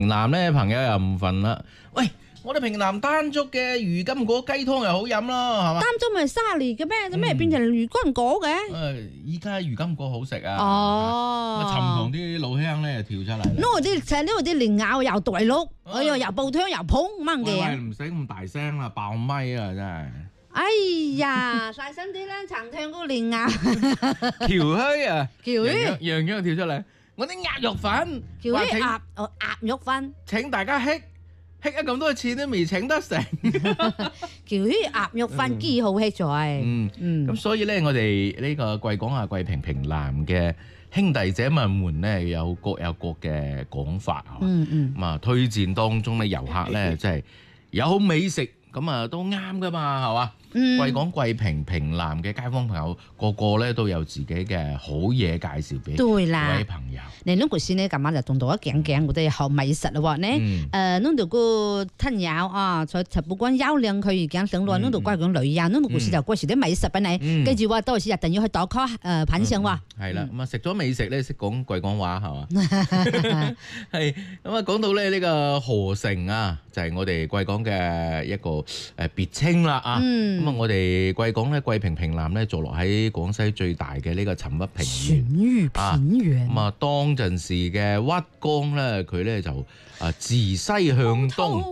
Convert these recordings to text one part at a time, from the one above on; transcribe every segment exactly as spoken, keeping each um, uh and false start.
南咧朋友又唔瞓啦，喂，我哋平南丹竹嘅魚金果雞湯又好飲咯，係嘛？ 丹竹咪沙梨嘅咩？做咩變成魚乾果嘅？ 誒，依家魚金果好食啊！ 哦， 咁啊，尋旁啲老鄉咧跳出嚟啦。 呢度啲成呢度啲蓮藕又大碌，哎呀又煲湯又捧掹喂， 嘅。 唔使咁大聲啦，爆咪啊真係。 哎呀，細聲啲啦，長聽嗰個蓮藕。 喬虛啊， 喬虛樣樣跳出嚟，我啲鴨肉粉， 喬話請虛鴨哦鴨肉粉， 請大家吃。吃咗咁多錢都未請得成， 叫啲鴨肉飯幾好吃咗。 嗯嗯，咁所以咧，我哋呢個貴港啊、貴平平南嘅兄弟姐妹們咧，有各有各嘅講法啊。 嗯嗯， 咁啊，推薦當中咧，遊客咧，即係有美食，咁啊都啱噶嘛，係嘛？貴港貴平平南嘅街坊朋友，個個咧都有自己嘅好嘢介紹俾各位朋友。 你呢個先呢，今晚就同到一頸頸嗰啲學美食咯喎，呢誒呢度個親友啊，在直播間優亮佢而家上來呢度關講旅遊，呢度故事就過時啲美食俾你，記住話到時一定要去打卡誒品嚐喎。係啦， 咁啊食咗美食咧，識講貴港話係嘛？係咁啊，講到咧呢個河城啊，就係我哋貴港嘅一個誒別稱啦啊。咁啊，我哋貴港咧貴平平南咧，坐落喺廣西最大嘅呢個沉鬱平原啊。咁啊，當陣時嘅鬱江咧，佢咧就啊自西向東，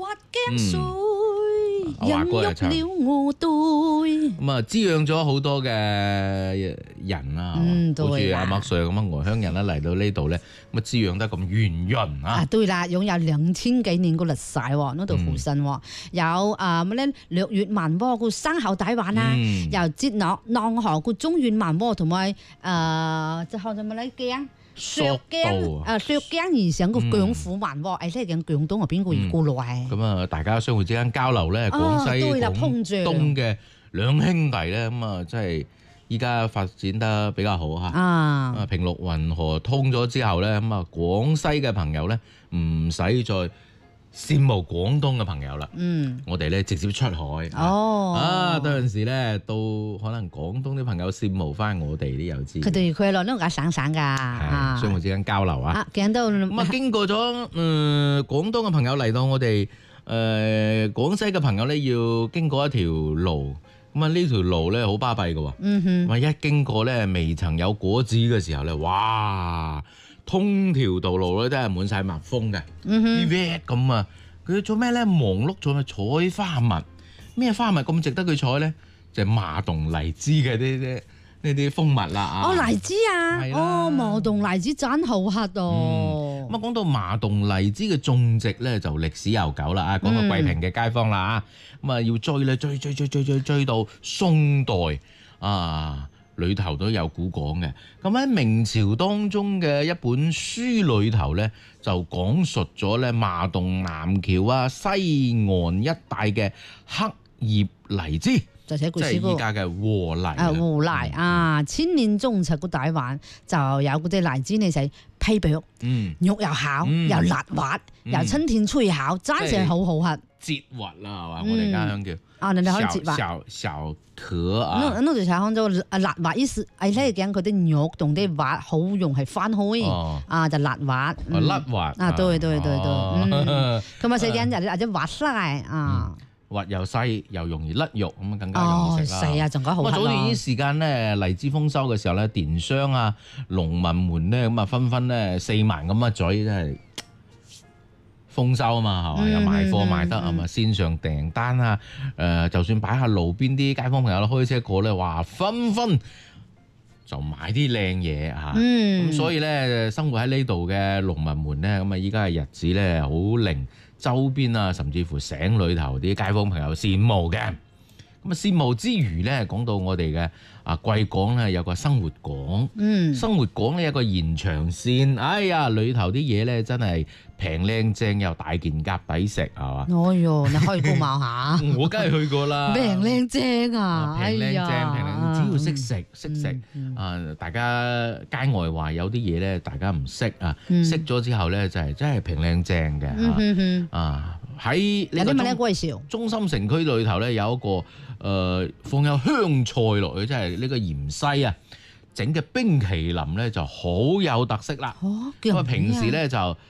嗯，華哥又唱，咁啊滋養咗好多嘅人啊，好似阿麥 Sir 咁啊，外鄉人咧嚟到呢度咧，咁啊滋養得咁圓潤啊。 啊，對啦，擁有兩千幾年個歷史喎，呢度附近喎，有啊乜咧略越萬窩個生蠔大灣啊，又接落浪河個中遠萬窩，同埋誒即係學咗乜咧驚。石驚啊！石驚而上個薑虎萬窩，誒，即係講廣東嗰邊個而過來。咁啊，大家相互之間交流咧，廣西廣東嘅兩兄弟咧，咁啊，即係依家發展得比較好嚇。啊，平陸運河通咗之後咧，咁啊，廣西嘅朋友咧唔使再羨慕廣東嘅朋友啦，嗯，我哋咧直接出海，哦，啊，到陣時咧，到可能廣東啲朋友羨慕翻我哋啲友資，佢哋佢落呢個省省噶，係相互之間交流啊，見到咁啊，經過咗誒廣東嘅朋友嚟到我哋誒廣西嘅朋友咧，要經過一條路，咁啊呢條路咧好巴閉嘅喎，嗯哼，咁啊一經過咧未曾有果子嘅時候咧，哇！通條道路咧都係滿晒蜜蜂嘅，啲 red 咁啊！佢做咩咧？忙碌做咩採花蜜？咩花蜜咁值得佢採咧？就係麻洞荔枝嘅呢啲呢啲蜂蜜啦啊！ 哦，荔枝啊！哦，麻洞荔枝真好喝哦！ 咁啊，講到麻洞荔枝嘅種植咧，就歷史悠久啦啊！講個貴平嘅街坊啦啊，咁啊要追咧追追追追追追到宋代啊！裏頭都有古講嘅，咁喺明朝當中嘅一本書裏頭咧，就講述咗咧麻洞南橋啊西岸一帶嘅黑葉荔枝， 就寫故事即係依家嘅和荔啊和荔啊，千年種植個大灣就有嗰啲荔枝你食皮薄，嗯，肉又厚又辣滑，又春天脆口，真係好好喝。 節滑啦，係嘛？我哋家鄉叫啊，你哋可以節滑。 小小殼啊！ 呢呢條茶康就辣滑意思，誒咧講佢啲肉同啲滑好容易翻開，啊就辣滑。 辣滑啊，對對對對，咁啊食緊就或者滑晒啊。 滑又細又容易甩肉，咁啊更加容易食啦。 係啊，仲加好喝咯。 咁啊早段啲時間咧，荔枝豐收嘅時候咧，電商啊、農民們咧咁啊紛紛咧四萬咁啊嘴，真係〜豐收啊嘛，係嘛？又賣貨賣得啊嘛，線上訂單啊，誒，就算擺下路邊啲街坊朋友開車過咧，哇，紛紛就買啲靚嘢嚇。咁所以咧，生活喺呢度嘅農民們咧，咁啊，依家嘅日子咧，好令周邊啊，甚至乎省裏頭啲街坊朋友羨慕嘅。咁啊，羨慕之餘咧，講到我哋嘅啊貴港咧，有個生活港，嗯，生活港咧有個延長線，哎呀，裏頭啲嘢咧真係平靚正又大件夾抵食，係嘛？ 哎喲，你可以高貌下， 我梗係去過啦， 平靚正啊， 平靚正，平靚，只要識食識食啊！大家街外話有啲嘢咧，大家唔識啊，識咗之後咧就係真係平靚正嘅啊！喺呢個中心城區裏頭咧有一個。誒、呃、放有香菜落去，即係呢個芫茜啊，整嘅冰淇淋咧就好有特色啦。哦，因為平時咧就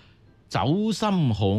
酒心紅。